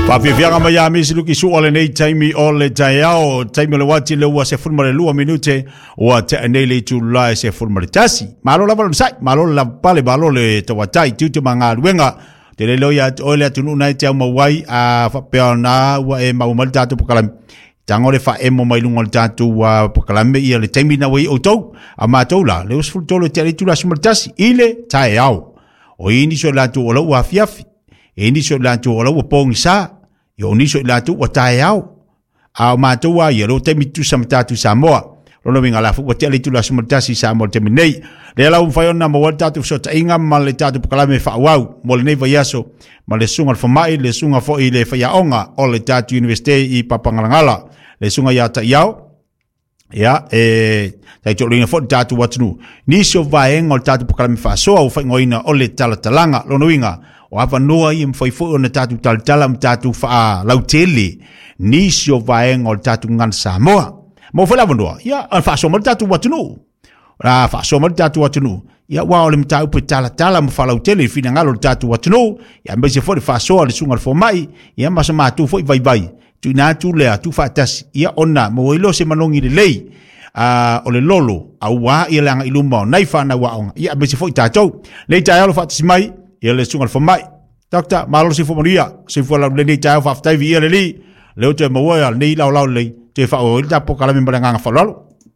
Whawhiwhianga mai a misi luki su ole nei taimi o le taiao, taimi le wati le ua se fulmare lua minute, ua te anei le tu lai se fulmare tasi. Malo la wala msai, malo la pale malo le tawatai, tutu mga luenga, te le loia oile atu nunai te au mawai, a whapea na ua e maumali tatu pakalami. Tango le wha emo mai lunga le tatu wa pakalami ia le taimi na wai o tau, a mātou la, le usfulu tolo te alitu la sumare tasi, ile taiao. O ini so latu ola ua fiafi, ini so latu ola ua pongi saa, yo niso ilatu wa tae au. Au mātua ia lo te mitu samatatu Samoa. Lono winga lafu wa te alitu la sumatasi Samoa te minei. Le lau mwhaiona ma wale tatu sota inga ma le tatu pakalame whaawau. Mo le nei vaiaso ma le sunga whamai le sunga fo i le whaiaonga o le tatu universite i Papangalangala. Le sunga ia ta iau. Ia, tai tō ringa fo tatu watunu. Niso vaenga o le tatu pakalame whaasoa u whaingoina o le talatalanga. Lono winga. O hawa noa i mwhaifo o na tatu talatala mtatu wha lautele nisi o vaenga o tatu ngan Samoa. Mo whalawa noa, ia, an whaasoma le tatu watunu. Whaasoma le tatu watunu. Ia, wao le mtau pe talatala mwa lautele fina ngalo le tatu watunu. Ia, mbese fo le whaasoa le sunga le fomai. Ia, masa mātu fo i vai. Tu nātu lea, tu whaatasi. Ia, ona, mo ilo se manongi le lei. O le lolo, au waa ia langa iluma o naifa na waonga. Ia, mbese fo i tātou. Lei tai alo whaatasi mai. Ia le sunga whamai. Dokta, malo si fumaria. Si fuala le nei tau whaftaivi ia le li. Leo te maua nei lau lei. Te whao ili tapo kalami maranganga whalalo.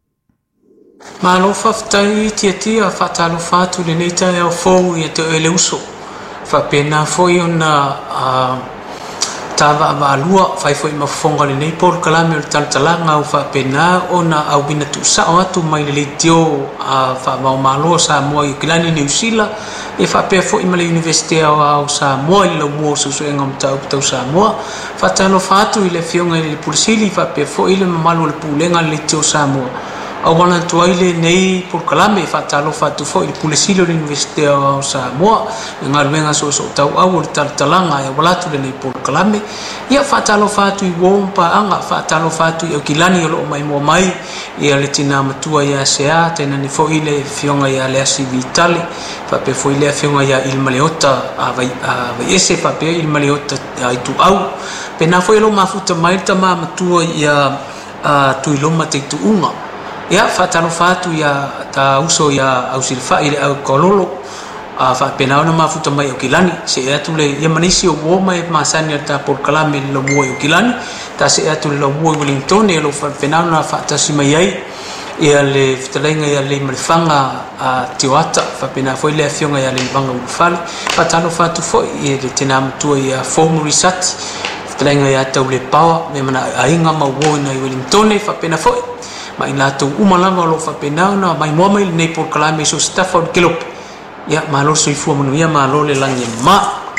Malo whaftai tia whatalo whatu le nei tau fau ia te ele uso. Whapena foi ona tawa maalua fai foi mafonga le nei por kalami o taltalanga o whapena ona au bina tu sao atu mai le tio wha malo sa mua i kilani New Zealand. E whapea fo i male universite au Samoa i lau mua susu e ngam tau Samoa. Whatalo whatu i le whionga i le pulisili whapea fo i le mamalu le pulenga le tio Samoa. Au wana tua i le nei por kalame whatalo whatu fo i le pulisili o le universite au Samoa. E ngā ruenga so tau au o le talatalanga e walatu le nei por kalame. Ia whatalo whatu i wompa anga, whatalo whatu i au kilani o loo mai mua mai. Ia le tina matua i ASEA, tena ni fo i le whionga i ale asi vitale. Whapea fo i le whionga i il maleota a vai ese whapea il maleota i tu au. Pena fo i lo mafuta mai tama matua i tu iloma te tu unga. Ia whatalo whatu i ta uso i au silfa i le au kololo. Whapena ona mafuta mai au kilani. Se e atu le ia manisi o woma e masani ta por kalame le mua i au kilani. Ta se e atu le mua i Wellington e lo whapena ona whatasi mai ai. Ia le fitalenga ia le malifanga tiwata whapena foi le afionga ia le vanga ufale whatalo whatu foi ia le tena matua ia fomu risati fitalenga ia tau le pawa me mana ainga ma uoina i Wellington whapena foi ma ina tau umalanga lo whapena ona mai mua mai nei por kalame so Stafford Kilope ia malo so i fua manu ia malo le langi ma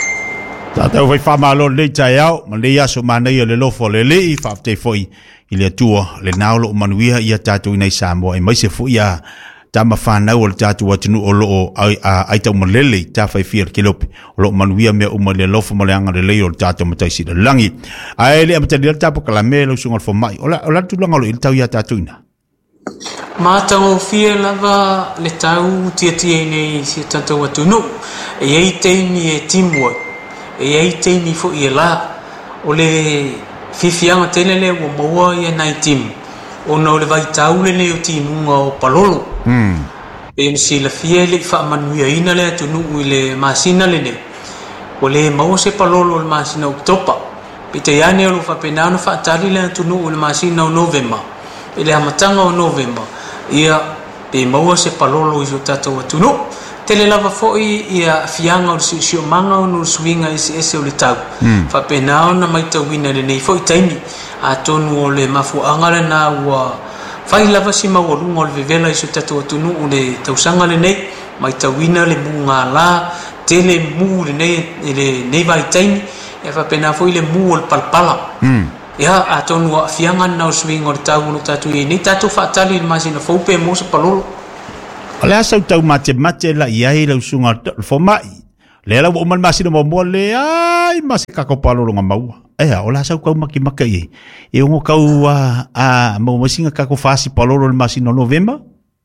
Tātou vai whamalo nei tai au, ma nei aso manei o le lofo le lei, whaaftei foi i le atua, le naolo o manuia ia tātou i nei Samoa, e mai se fu ia tama whanau o le tātou atinu o loo aitau malele, tā whai whiar Kilope, o loo manuia mea uma le lofo ma le anga le lei o le tātou mataisi le langi. Ai le amatari le tāpo kalame lo sunga le whamai, o la tulanga lo il tau ia tātou ina. Mātango fia lava le tau tia nei si tātou atunu, e ei teimi e teamwork. E ai teimi fo i la o le fifianga telele o maua i nai tim o no le vai tau le o timunga o palolo e si la fia le fa manuia ina le atunu i le masina le ne o le maua se palolo le masina o topa pite iane o lo fa penano fa tali le atunu o le masina o November e le amatanga o November ia pe maua se palolo i so tatou atunu tele lava foi ia fianga o si manga o no swinga ese o le tau fa pena ona mai tau wina le nei foi taimi a tonu o le mafu angala na ua fai lava si mawalunga o le vevela iso tatu atunu o le tausanga le nei mai tau wina le munga la tele mu le nei vai taimi e fa pena foi le mu o le palpala ia a tonu a fianga na o swinga o le tau o tatu i nei tatu fatali le masina faupe mo se palolo Ole asau tau mate la iai lau sunga fomai. Le lau o man masina mo le ai masi kako palolo nga maua. Ole asau kau maki i. E ongo kau mau masinga kako fasi palolo le masina November?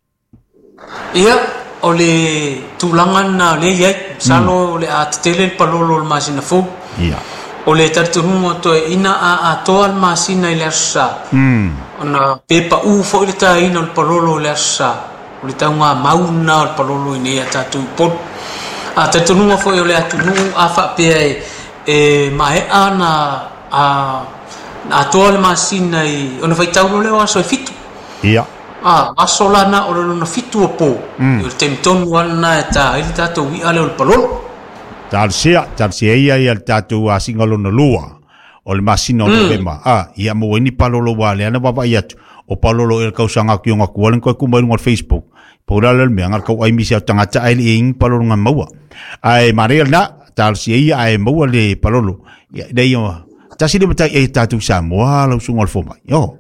Ia, o le tulangan na le iai. Salo le a tele palolo le masina fu. Ia. o le tartununga to ina a toa masina ile sa ona pepa u fo ile ta ina le palolo le sa o le taunga mauna le palolo ine ata tu pot a tartununga fo ile atunu a fa pe e mai ana a toa le masina i ona fai tau le o so fitu ia asolana o le fitu o po o temtonu ana ta ile ta to wi ale o palolo Tarsia ia tatu a singalo no lua. O le masina o le bema. Ia mo ini palolo wale ana baba ia o palolo el kausanga ki nga kualen ko kumai ngor Facebook. Pora le me ngar ko ai misi tangata ai ing palolo nga maua. Ai Maria na tarsia ia ai maua le palolo. Ia dai o tasi le mata e tatu Samoa lo sungol fo mai. Yo.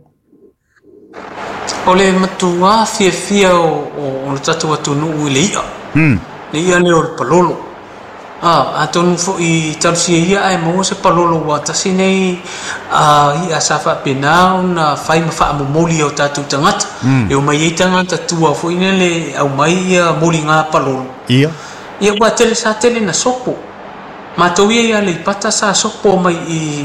O le matua fia o le tatu atu nu le ia. Le ia le o palolo. Atonu fo I tarsia ia ai mo se palolo wa tasi nei I asafa pena na fai mafa moli o tatu tangata e o mai tangata tua fo ine le au mai moli nga palolo ia wa tele sa tele na sopo ma to ia le pata sa sopo mai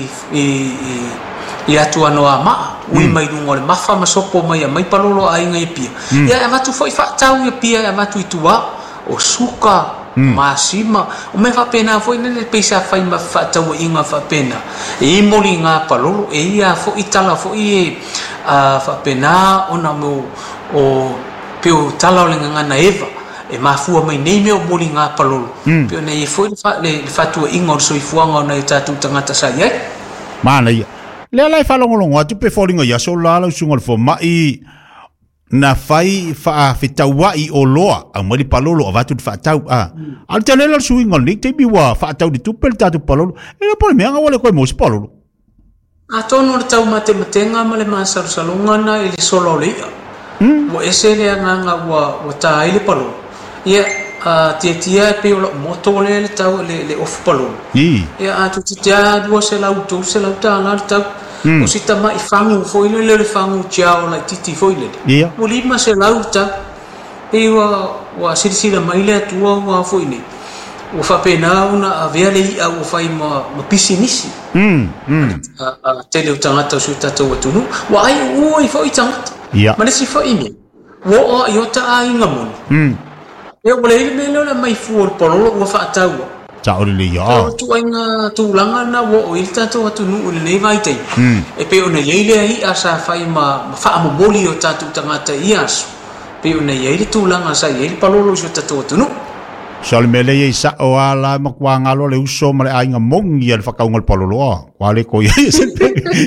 I atu ano ama ui mai dungo le mafa ma sopo mai palolo ai ngai pia ia amatu fo I fa tau ia pia amatu I tua o suka masima o me fa pena foi nele pesa fai ma fa tau inga fa pena e moli nga palolo e ia fo itala fo I fa pena ona mo o peo tala le nga na eva e mafua mai nei me o moli nga palolo peo nei foi le fa tu inga so ifuanga na tatu tangata sa ia mana ia le lai fa longolongo atu pe folinga ia so la sungol fo mai na fai fa fitaua I o loa a mari palolo avatu fa tau al telela suinga ni te biwa fa tau di tupel tatu palolo e na pole meanga wale ko mo palolo a tono le tau mate matenga male masar salunga na ile solo le wa ese le nga wa ta ile palolo ia tia pe o moto le tau le of palolo ia atu tia dua se lauto se lauta na tau o sita mai fangu foi le fangu ciao la titi foi le o lima se lauta e wa sirsira mai le tua wa foi ne o fa pena una avea le o fai ma pisinisi tele o tangata su tatu o tunu wa ai o foi tangata ma le si foi ni wo o ta ai ngamon e o le me mai fu o pololo o fa tau Tauri le ya. Tu ainga tu langa na wo ilta tu atu nu le vai tai. E pe ona yeile ai asa fai ma fa mo boli o tatu tangata ias. Pe ona yeile tu langa sa yeile palolo so tatu atu nu. Sal mele ye sa o ala makwanga lo le uso male ainga mongi al fakaungal palolo. Wale ko ye sempre.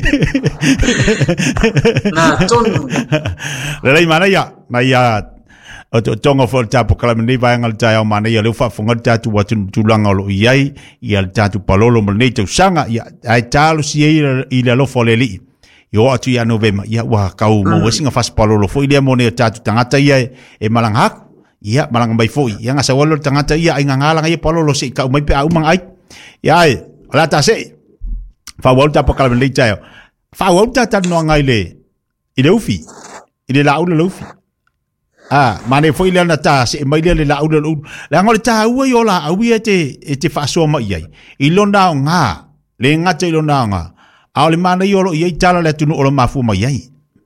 Na ton. Le mana ya, na ya o tonga fo tapo kala meni vai ngal tai o mana ia le fa fonga tatu watu tulanga lo iai ia tatu palolo meni te sanga ia ai talo si I le lo fo le li yo atu ia novema ia wa kau mo singa fas palolo fo ile mo ne tatu tangata ia e malanga ia malanga mai fo ia nga sawalo tangata ia ai ngala ia palolo se ka mai pe au mang ai ia ai ala ta se fa volta po kala meni tai fa volta tan no ngai le ile ufi ile la u le ufi mane foi le na ta se mai le la u la ngol ta u yo la u ye te fa so ma ye I lona nga le nga te lona nga a le mane yo lo ye tala le tunu o lo mafu ma ye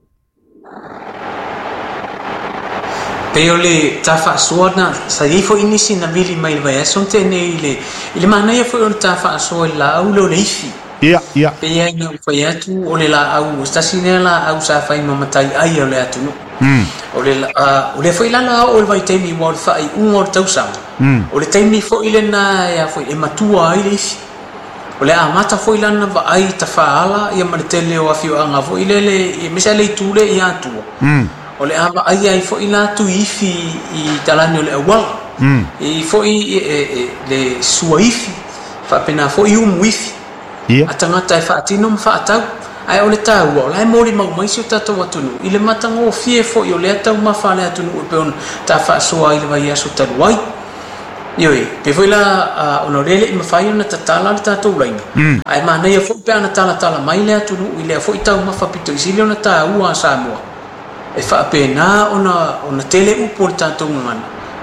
pe ole ta fa so na sa ye fo inisi na vili mai vai son te ne ile mane ye fo ta fa so la u lo le ifi ia pe ye no fo ye tu ole la au sta sinela au sa fa ma matai ai ole atu o le foi lana o le vai temi mo fai un o tausa o le temi fo ile na ya fo e matua ile o le amata fo ile na va ai tafaala ia martele o afio anga fo ile le mesa le tule ia tu o le ava ai fo ila tu ifi I talani o le awal e fo le suaifi fa pena fo um wifi atangata e fa atino fa atau ai ole tau o lai mori mau mai si tatu watunu ile matango fie fo yo le tau mafale atunu pe on ta fa so ai le vai aso taruai yoi pe foi la onorele I mafai ona tatala le tatu lai ai mana ia fo pe ana tala mai le atunu ile fo tau mafa pito isile ona ta ua Samoa e fa pe na ona tele u por tatu ngana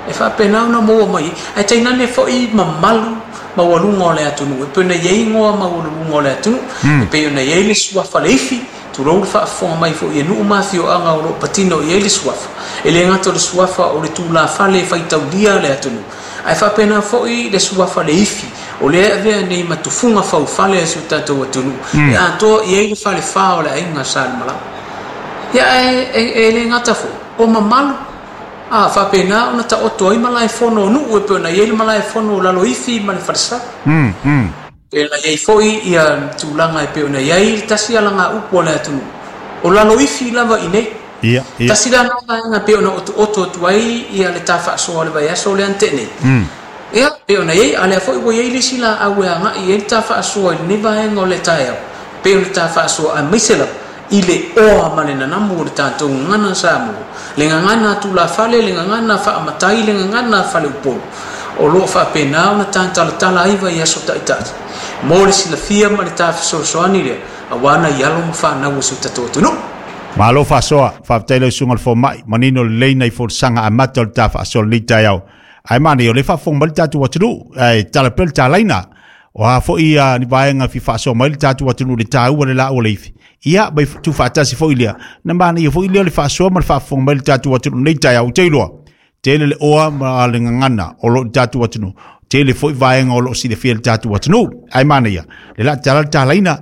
e fa pena na mo mai ai taina ne foi mamalu ma walunga le atunu e pena ye ngo ma walunga le atunu e pena ye le sua falefi tu rou fa fo mai fo ye nu ma fio anga o patino ye le sua ele ngato le sua fa o le tu la fale fa tau dia le atunu ai fa pena foi le sua falefi o le ave nei matufunga fa fale su tato atunu e ato ye le fale fa o le inga salmala ya ele ngata fo o mamalu fa pena ona ta oto ai malai fono nu e pena ye malai fono la loifi man farsa pena ye foi ia tulanga e pena ye tasi alanga upo la tu o la loifi lava ine ia tasi la nga pena oto tuai ia le tafa so le vai so le antene ia pena ye ale foi wo ye sila awe nga ye tafa so ne vai ngole taia pena tafa so a misela ile o malena namu le tato ngana samu le ngana tu la fale le ngana fa matai le ngana fale upo o lo fa pena na tanta tala iva ya so taita mo le sila fia ma le tafa so ani le awana yalo fa na wo so tato no malo fa so fa tele sungal fo mai manino le nei for sanga amata le tafa so lita yao ai mani o le fa fong mal tatu watu ai tala pel talaina wa fo ia ni baenga fi fa so mal tatu watu le tau le la o le ia bai tu fatasi fo ilia na bana ia fo ilia le fa so mal fa fong mal tatu watu nei tai au teilo tele le oa ma le ngana o lo tatu watu tele fo vaenga o lo si le fiel tatu watu ai mana ia le la talaina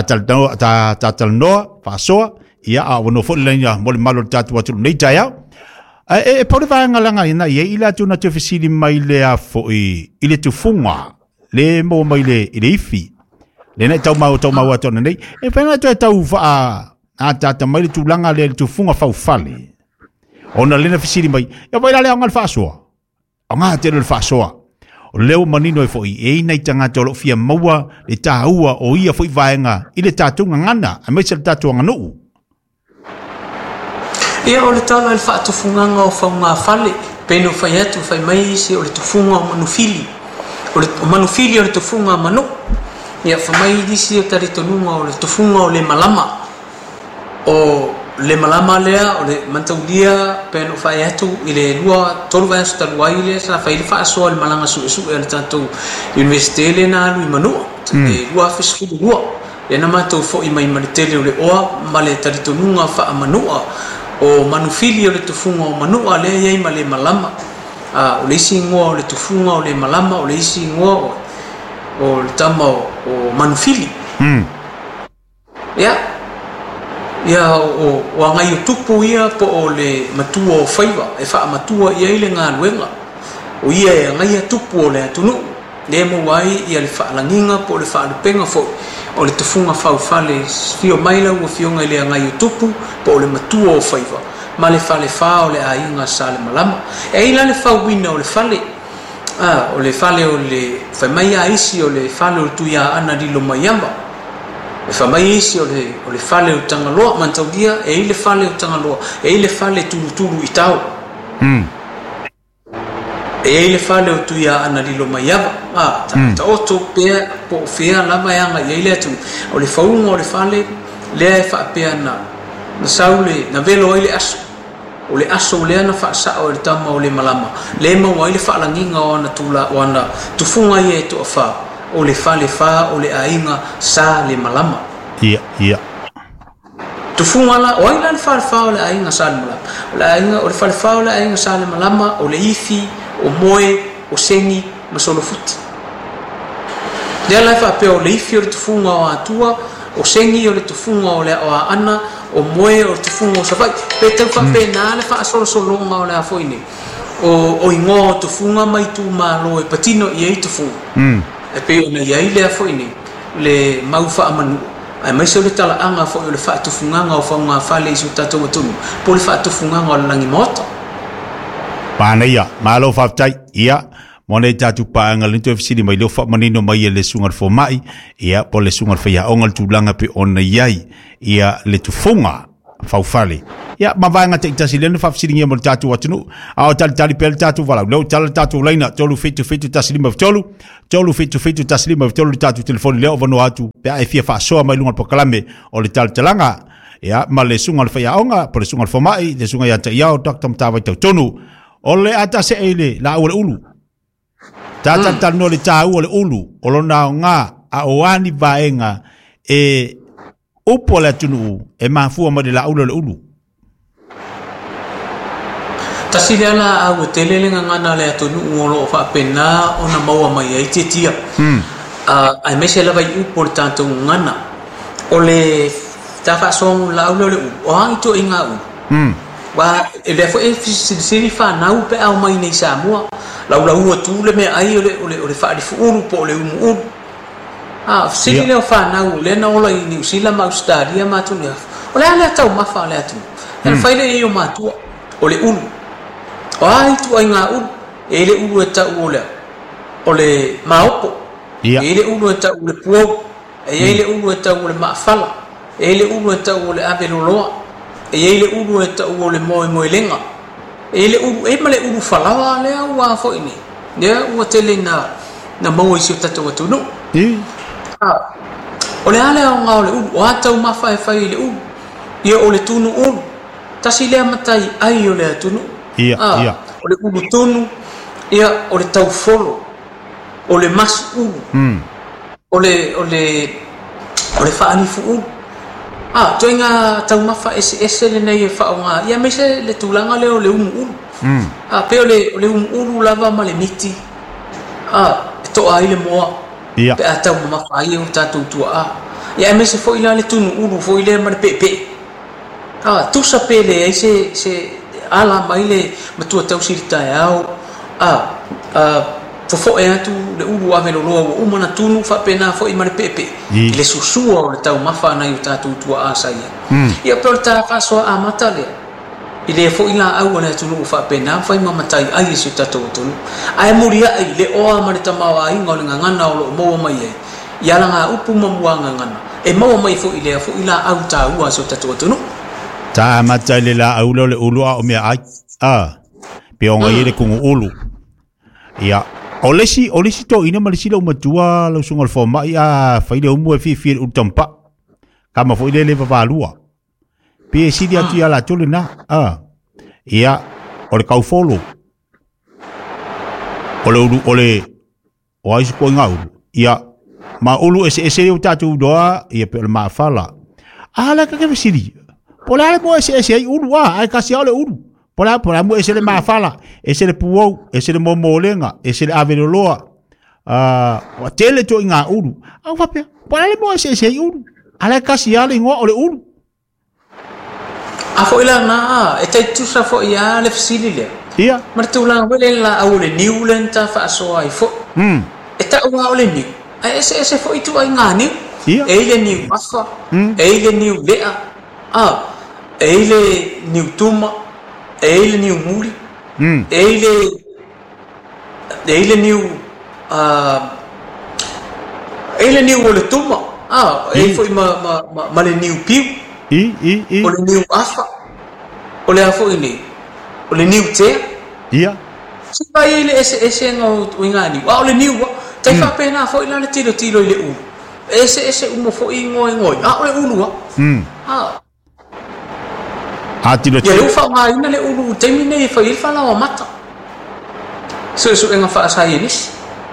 tatal no fa so ia a wono fo le nya mo le malo tatu watu nei tai au e pole vaenga langa ina ia ila tu na te fisili mai le a fo ile tu funga le mo mai le ifi le na tau mau atona nei e pena tau fa a tata mai tu langa le tu funga fa ufale ona le na fisiri mai e vai le angal fa so anga te le fa so o leo manino e foi e nei tanga tolo fia maua le taua o ia foi vaenga ile tatu ngana a mai se tatu nganu e o le tala le fa tu funga o fa nga fale peno fa ya tu fa mai se o le tu funga o manufili o manufili o le tu funga manu ia fa mai disi o tarito nunga o le tufunga o le malama lea o le mantaulia peno fa yatu ile lua tolu va sta lua ile sa fa ile fa so le malanga su e tanto universite le na lu manu e lua fisku lua e na mato fo i mai manitele o le oa male tarito nunga fa manua o manufili o le tufunga o manua le ye male malama o le singo o le tufunga o le malama o le singo o le tama o manufili ia o anga yutupu ia po o le matua o faiva e fa matua ia ile nga luenga o ia e anga yutupu o le atunu le mo wai ia le fa langinga po le fa le penga fo o le tufunga fa fale fio maila o fio nga ile anga yutupu po le matua o faiva ma le fa o le ainga sale malama e ila le fa wina o le fale o le fale o le fa mai aisi o le fale o tu ia ana di lo mayamba e fa mai isi o le fale o tangaloa mantaudia e ile fale o tangaloa e ile fale tulu itau e ile fale o tu ia ana di lo mayamba ta oto pe po fia la mayanga e ile tu o le faunga o le fale le fa pe na saule na velo ile aso o le aso le ana fa sa o le tama o le malama le mo wa ile fa langinga ona tula ona tufunga ye to fa o le fa o le ainga sa le malama ia tufunga la o ile fa o le ainga sa le malama o le ainga o le fa o le ainga sa le malama o le ifi o moe o sengi ma solo futi le la fa pe o le ifi o le tufunga o atua o sengi o le tufunga o le o ana o moe o tufunga o safai pe te fa pe na le fa solo longa o le afoine o ingo tufunga mai tu malo e patino i tufunga e pe o na ia le afoine le mau fa amanu ai mai so le tala anga fo le fa tufunga o fa nga fa le su tato tunu po le fa tufunga o langi moto pana ia malo fa tai ia mone tatu paanga le tu fisili mai lo fa manino mai le sungar fo mai ia po le sungar fa ia ongal tu langa pe ona iai ia le tufunga fa fale ia ma vanga te tasi le fa fisili ngia mo tatu watunu a tali pel tatu vala lo tatu laina tolu fitu tasi lima tolu fitu tasi lima tolu tatu telefoni le ovano atu pe ai fia fa so mai lunga pokalame o le talanga ia ma le sungar fa ia onga po le sungar fo mai le sunga ia ta ia o dr mtawa tonu ole ata se ele la ole ulu tata tano le tau ole ulu olona nga a oani vaenga e upo le tunu e mafua ma de la ulu le ulu tasiliana au telelenga ngana le tunu olo fa pena ona maua mai ai titia ai mese la vai upo tanto ngana ole tafa song la ulu le u o ito inga u wa ele fo e siri fa na u pe au mai nei Samoa la u tu le me ai ole fa di fu po le u siri le fa na u le na ola i New Zealand ma Australia ma tu le ole ala tau ma fa le tu el fa le yo ma tu ole u ai tu inga u ele u ta u ole ma opo ele u ta u le puo ele u ta u le ma fala ele u ta u le abeloloa ele ulu eta ule moi lenga ele ulu e male ulu falawa le wa fo ini ya o tele na mo isi tatu watu no ole ale nga ole ulu ata ma fa ile ulu ye ole tunu ulu tasile matai ai ole tunu ia ole ulu tunu ia ole tau folo ole mas ulu ole fa ani fu ulu toinga tau mafa ese le nei fa nga ia mese le tulanga le umu pe le umu lava ma le miti to ai le moa pe ata mafa ai o tatu tua ia mese fo ila le tunu ulu fo ile ma le pepe tu sa pele ai se ala mai le matua tau sirita au fo e atu le ulu ave lo o mana tunu fa pena fo I mare pepe le susua o le tau mafa na yuta tu asa ia porta fa so amata le ile fo ila au le tunu fa pena fa ma matai ai su tatu tunu ai muria ai le o mare tamawa ai ngol ngana o mo mai ia la nga upu mamuanga ngana e mo mai fo ila au ta u so tatu tunu ta matai le la au le ulu o me ai pe o ngai le kungu ulu ia Olesi to ina malisi lo matua lo sungal forma ia faile umu fi utampa kama fo ile le valua pe si dia tia la tolena ia ole kau follow ole o ai ko ngau ia ma ulu ese o tatu doa ia pe ma fala ala ka ke sidi pola mo ese ulu ai kasi ole ulu Pola mo ese le mafala, ese le puou, ese le momolenga, ese le aveloloa. O tele to inga ulu. Au fape, pola le mo ese ulu. Ala kasi ale ngo ole ulu. Afo ila na, eta tu sa fo ia le fsilile. Ia. Martula wele la au le niulenta fa so ai fo. Eta o ole ni. Ese fo itu ai ngani. Ia. Ele ni afa. Ele ni lea. Ele ni tuma. Ele niu muri, ele niu ole tuma, ele foi ma le niu piu, ole niu afa, ole afo ini, ole niu te, ia, siapa ele ese ngau ingani, ole niu, tai fa pena fo ila le tilo ile u, ese umo fo ingoi, ole ulu Atilo ya ufa nga ina le ulu temine fa ilfa la o mata so enga fa sainis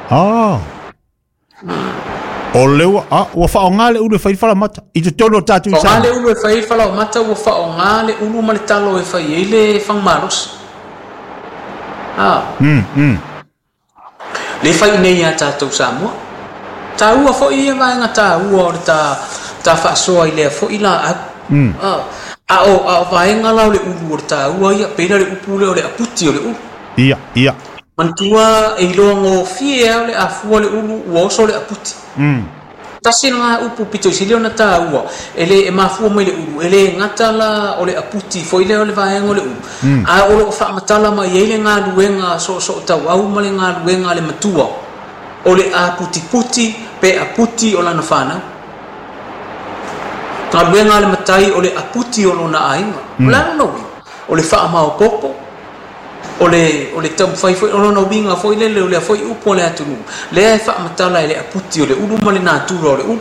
Oleu o fa nga le ulu fa ilfa la mata I te tono tatu sa fa le ulu fa ilfa la o mata o fa nga le ulu mal talo e fa ile fa maros le fa ine ya tatu Samoa ta u fo ia va nga ta u o ta fa so ile fo ila a vaenga lau le ulu orta ua ia pena le upule o le aputi o le ulu ia mantua e ilongo fie o le afua le ulu ua oso le aputi tasi nga upu pito isili o na ta ua ele e mafua mai le ulu ele ngata la o le aputi fo ile o le vaenga o le ulu a olo o wha matala ma iele ngā luenga so tau au ma le ngā luenga le matua o le aputi puti pe aputi o lana whanau ka luenga le matai o le aputi o lona ainga la no o le fa ma o popo o le tam fai foi o lona binga foi le foi upo le atu le fa matala le aputi o le ulu male na tu o le ulu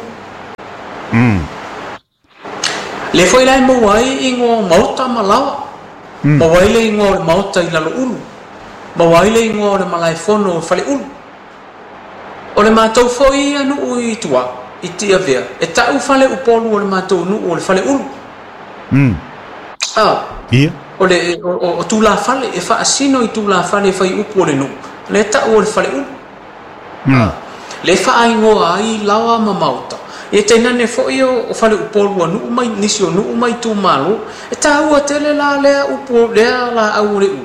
le foi la mo wai ingo mauta malawa mo wai le ingo mauta ila lo ulu Mawai le ingo le malai fono fale ulu. O le mātou foi anu ui tua, i tia vea. E tau fale upolu o le mātou nu o le fale ulu. Ia. O le o tula fale, e wha asino i tula fale fai upu o le nu. Le tau o le fale ulu. Le wha aingoa ai lawa mamauta. E teinane foi o fale upolu anu umai, nisi o nu umai tu malu. E tau a tele la lea upu lea la au le u.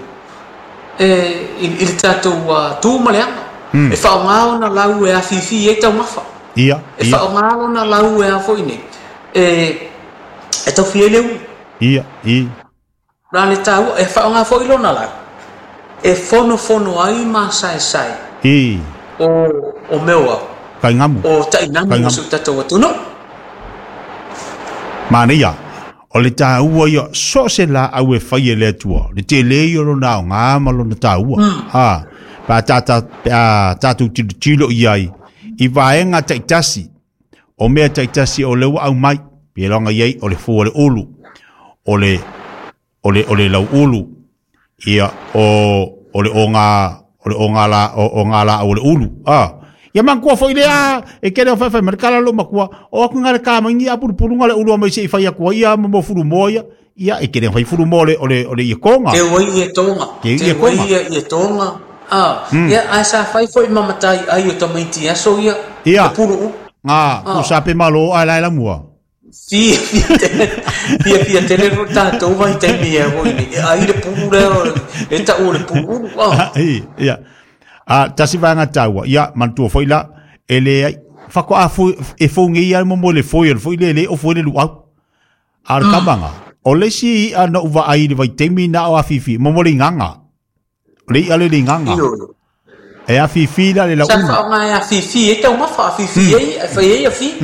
Il tātou tū maleanga. E whaongao na lau e a fifi e tau mafa. Ia. E whaongao na lau e a foine. E tau fie leu. Ia. Nā le tau, e whaongao foi lona lau. E fono ai ma sai. O meoa. Kai ngamu. O tainamu su tātou atuno. Mania. O le tāua ia so se la au e whai e le atua. Le te leo lo nao ngā malo na tāua. Pa tātou tilo i ai. I vaenga taitasi. O mea taitasi o lewa au mai. Pia longa iei o le fua le ulu. O le lau ulu. Ia o le ngā la o le ulu. Ia mangkua foi lea, e kere o whaiwhai marikala lo makua, o aku ngare ka mangi apurupurunga le ulu a mai se i whai akua, ia mo furu moia, ia e kere whai furu mo le ia konga. Te wai ia tonga. Te wai ia tonga. Ia ai sa whai foi mamatai ai o tamaiti aso ia. Ia. Puru u. Ngā, usape malo ai laila mua. Pia tele ro tātou vai taimi e hoi ni. Ai le puru leo, e ta o le puru. Ia. Tasi vanga taua, ia mantua foi la, ele ai, whako a e whaungi ia mo le foi le o foi le luau. Ar kamanga, o le si a na uwa ai le vai temi na o a fifi, mo le nganga. Le ale le nganga. E a fifi la le la una. Sa whaonga e a fifi, e tau mafa a fifi, e whai e a fi.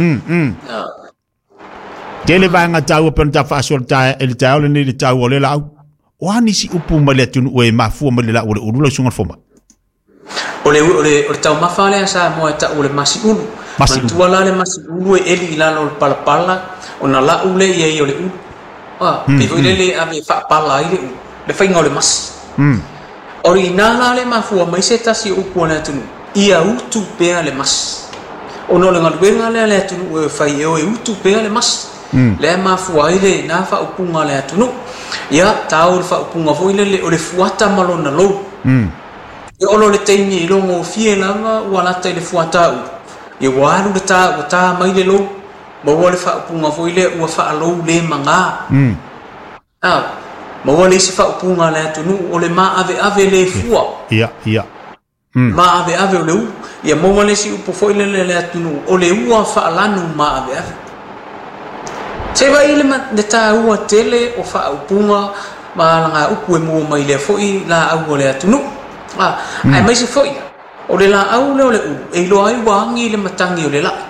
Tele vanga taua pena ta whaasol tae, ele tae le le taua o le lau. O nisi upu ma le atunu ue mafua ma le lau le urula sunga foma. O tau mawhale sa mo e tau le masi ulu. Mantua la le masi ulu e eli ilalo le palapala, o na la ule i ei o le ulu. Pe voi le ave whapala ai le ulu, le whainga o le masi. Ori ina la le mafua mai se tasi upu ana tunu, ia utu pea le masi. O no le ngaluenga le atunu e whai e utu pea le masi. Le mafua ai le na wha upunga le atunu. Ia tau le wha upunga voi le o le fuata malona lou. E olo le teimi i longo fie langa ua lata i le fuata u. E waru le tā mai le lou. Ma ua le whaupunga foi le ua whaalou le manga. Ma ua le isi whaupunga le atunu o le maa ave le fua. Ia. Maa ave o le u. Ia ma ua le si upo foi le atunu o le ua whaalanu maa ave. Te vai le tā ua tele o whaupunga ma langa upu e mua mai le foi la au o le atunu. Ai mai se foi o le la au le o le u e lo ai wangi le matangi o le lai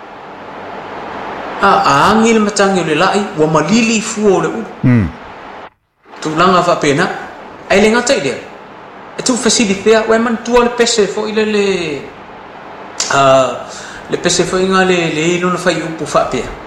angi le matangi o le lai wa malili fu o le u tu langa fa pena ai le ngata ile e tu facilitea wa man tu le pese foi le pese foi nga le no fai u pu fa pena